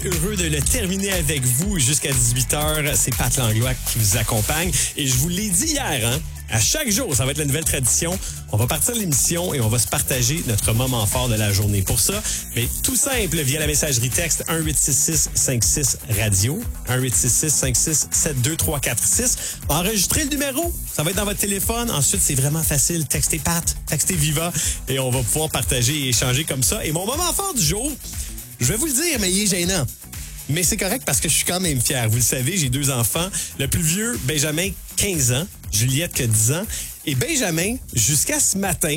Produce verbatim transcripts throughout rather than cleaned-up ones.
Heureux de le terminer avec vous jusqu'à dix-huit heures. C'est Pat Langlois qui vous accompagne. Et je vous l'ai dit hier, hein? À chaque jour, ça va être la nouvelle tradition. On va partir de l'émission et on va se partager notre moment fort de la journée. Pour ça, mais tout simple, via la messagerie texte un huit six six cinq six radio, un huit six six cinq six sept deux trois quatre six. Enregistrez le numéro, ça va être dans votre téléphone. Ensuite, c'est vraiment facile. Textez Pat, textez Viva et on va pouvoir partager et échanger comme ça. Et mon moment fort du jour, je vais vous le dire, mais il est gênant. Mais c'est correct parce que je suis quand même fier. Vous le savez, j'ai deux enfants. Le plus vieux, Benjamin, quinze ans. Juliette, qui a dix ans. Et Benjamin, jusqu'à ce matin,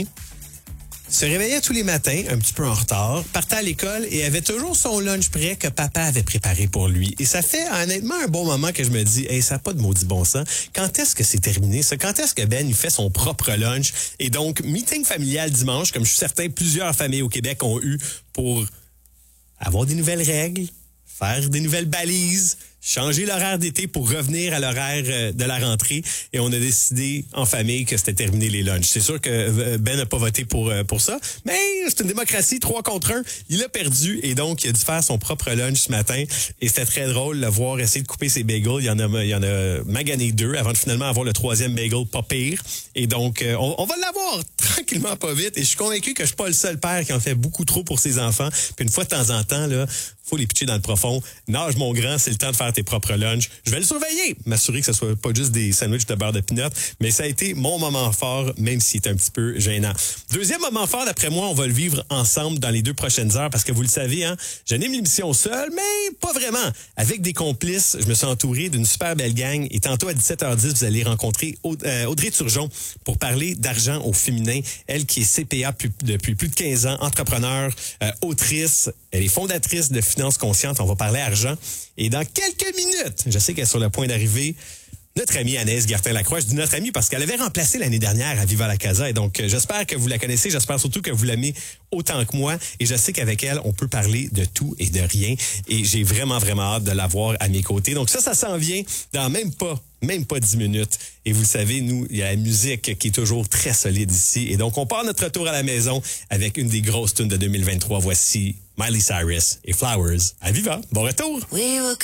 se réveillait tous les matins, un petit peu en retard, partait à l'école et avait toujours son lunch prêt que papa avait préparé pour lui. Et ça fait honnêtement un bon moment que je me dis, hey, ça n'a pas de maudit bon sens. Quand est-ce que c'est terminé, ça? Quand est-ce que Ben il fait son propre lunch? Et donc, meeting familial dimanche, comme je suis certain plusieurs familles au Québec ont eu pour avoir des nouvelles règles, faire des nouvelles balises, changer l'horaire d'été pour revenir à l'horaire de la rentrée. Et on a décidé en famille que c'était terminé les lunchs. C'est sûr que Ben n'a pas voté pour pour ça, mais c'est une démocratie, trois contre un. Il a perdu et donc il a dû faire son propre lunch ce matin. Et c'était très drôle de le voir essayer de couper ses bagels. Il y en a, il y en a magané deux avant de finalement avoir le troisième bagel pas pire. Et donc, on, on va l'avoir tranquillement pas vite. Et je suis convaincu que je suis pas le seul père qui en fait beaucoup trop pour ses enfants. Puis une fois de temps en temps, là, faut les pitcher dans le profond. Nage, mon grand, c'est le temps de faire tes propres lunchs. Je vais le surveiller, m'assurer que ce soit pas juste des sandwichs de beurre de pinot, mais ça a été mon moment fort, même s'il est un petit peu gênant. Deuxième moment fort, d'après moi, on va le vivre ensemble dans les deux prochaines heures, parce que vous le savez, hein, j'anime l'émission seul, mais pas vraiment. Avec des complices, je me suis entouré d'une super belle gang, et tantôt à dix-sept heures dix, vous allez rencontrer Audrey Turgeon pour parler d'argent au féminin. Elle qui est C P A depuis plus de quinze ans, entrepreneur, euh, autrice, elle est fondatrice de Finances Conscientes. On va parler argent. Et dans quelques minutes, je sais qu'elle est sur le point d'arriver, notre amie Anaïs Gertin-Lacroix. Je dis notre amie parce qu'elle avait remplacé l'année dernière à Viva la Casa. Et donc, j'espère que vous la connaissez. J'espère surtout que vous l'aimez autant que moi. Et je sais qu'avec elle, on peut parler de tout et de rien. Et j'ai vraiment, vraiment hâte de la voir à mes côtés. Donc ça, ça s'en vient dans même pas même pas dix minutes. Et vous le savez, nous, il y a la musique qui est toujours très solide ici. Et donc, on part notre retour à la maison avec une des grosses tunes de deux mille vingt-trois. Voici Miley Cyrus et Flowers à Viva. Bon retour! We were